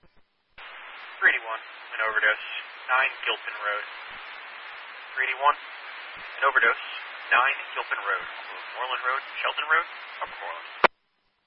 381, an overdose, 9 Gilpin Road. 381, an overdose, 9 Gilpin Road, Moreland Road, Shelton Road, Upper Moreland.